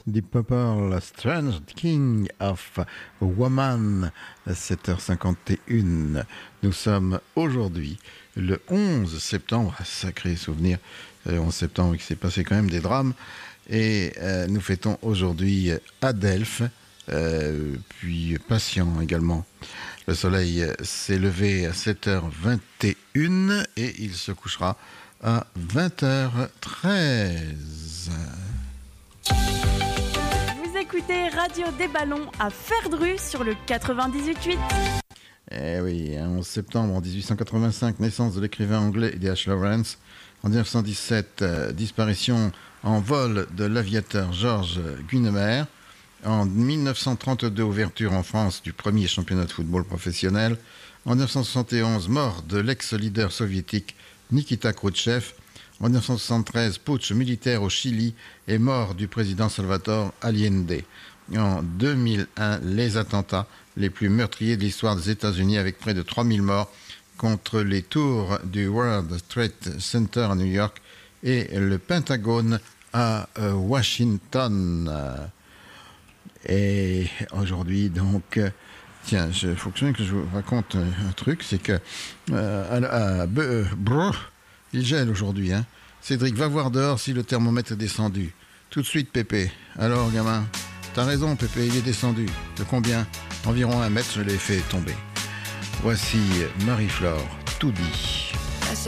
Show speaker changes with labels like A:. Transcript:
A: Deep Purple, Strange King of Woman, 7h51. Nous sommes aujourd'hui le 11 septembre, sacré souvenir, 11 septembre, il s'est passé quand même des drames, et nous fêtons aujourd'hui Adelphes, puis Patient également. Le soleil s'est levé à 7h21 et il se couchera à 20h13.
B: Vous écoutez Radio des Ballons à Ferdru sur le 98.8.
A: Eh oui, 11 septembre en 1885, naissance de l'écrivain anglais D.H. Lawrence. En 1917, disparition en vol de l'aviateur Georges Guynemer. En 1932, ouverture en France du premier championnat de football professionnel. En 1971, mort de l'ex-leader soviétique Nikita Khrouchtchev. En 1973, putsch militaire au Chili et mort du président Salvador Allende. En 2001, les attentats les plus meurtriers de l'histoire des États-Unis avec près de 3000 morts contre les tours du World Trade Center à New York et le Pentagone à Washington. Et aujourd'hui, donc, tiens, il faut que je vous raconte un truc, c'est que il gèle aujourd'hui, hein. Cédric, va voir dehors si le thermomètre est descendu. Tout de suite, Pépé. Alors, gamin, t'as raison, Pépé, il est descendu. De combien ? Environ 1 mètre, je l'ai fait tomber. Voici Marie-Flore, tout dit.